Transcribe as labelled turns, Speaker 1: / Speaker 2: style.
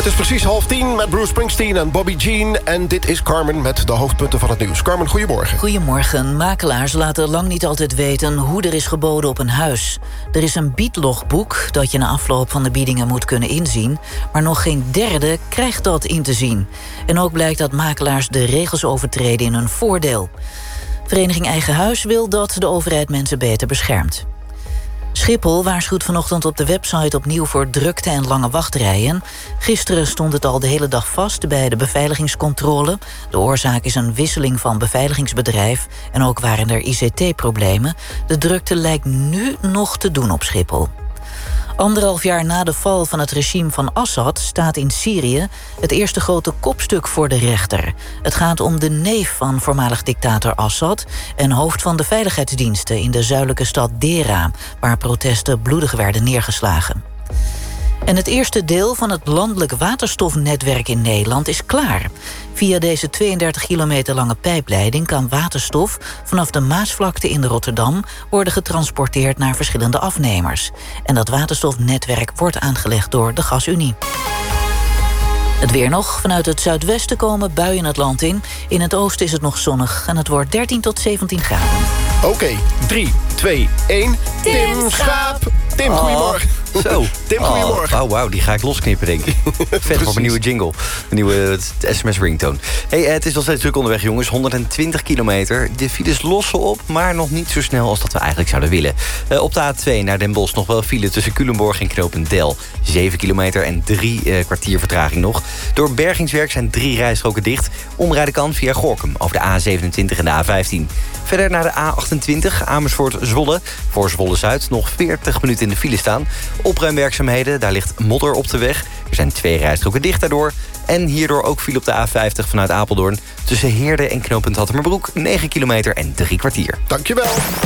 Speaker 1: is precies 9:30 met Bruce Springsteen en Bobby Jean. En dit is Carmen met de hoofdpunten van het nieuws. Carmen, goedemorgen.
Speaker 2: Goedemorgen. Makelaars laten lang niet altijd weten hoe er is geboden op een huis. Er is een biedlogboek dat je na afloop van de biedingen moet kunnen inzien. Maar nog geen derde krijgt dat in te zien. En ook blijkt dat makelaars de regels overtreden in hun voordeel. Vereniging Eigen Huis wil dat de overheid mensen beter beschermt. Schiphol waarschuwt vanochtend op de website opnieuw voor drukte en lange wachtrijen. Gisteren stond het al de hele dag vast bij de beveiligingscontrole. De oorzaak is een wisseling van beveiligingsbedrijf en ook waren er ICT-problemen. De drukte lijkt nu nog te doen op Schiphol. 1,5 jaar na de val van het regime van Assad staat in Syrië het eerste grote kopstuk voor de rechter. Het gaat om de neef van voormalig dictator Assad en hoofd van de veiligheidsdiensten in de zuidelijke stad Dera, waar protesten bloedig werden neergeslagen. En het eerste deel van het landelijk waterstofnetwerk in Nederland is klaar. Via deze 32 kilometer lange pijpleiding kan waterstof vanaf de Maasvlakte in Rotterdam worden getransporteerd naar verschillende afnemers. En dat waterstofnetwerk wordt aangelegd door de Gasunie. Het weer nog. Vanuit het zuidwesten komen buien het land in. In het oosten is het nog zonnig en het wordt 13 tot 17 graden.
Speaker 1: Oké, 3, 2, 1. Tim Schaap. Tim, goedemorgen.
Speaker 3: Zo.
Speaker 1: Tim, goedemorgen.
Speaker 3: Oh, wauw, die ga ik losknippen, denk ik. Vet voor mijn nieuwe jingle. Een nieuwe SMS-ringtone. Hey, het is nog steeds druk onderweg, jongens. 120 kilometer. De files lossen op, maar nog niet zo snel als dat we eigenlijk zouden willen. Op de A2 naar Den Bosch nog wel file tussen Culemborg en knooppunt Del. 7 kilometer en 3 kwartier vertraging nog. Door bergingswerk zijn 3 rijstroken dicht. Omrijden kan via Gorinchem over de A27 en de A15. Verder naar de A28, Amersfoort-Zwolle. Voor Zwolle-Zuid nog 40 minuten in de file staan. Opruimwerkzaamheden, daar ligt modder op de weg. Er zijn 2 rijstroken dicht daardoor. En hierdoor ook file op de A50 vanuit Apeldoorn. Tussen Heerde en knooppunt Hattemerbroek 9 kilometer en 3 kwartier.
Speaker 1: Dankjewel.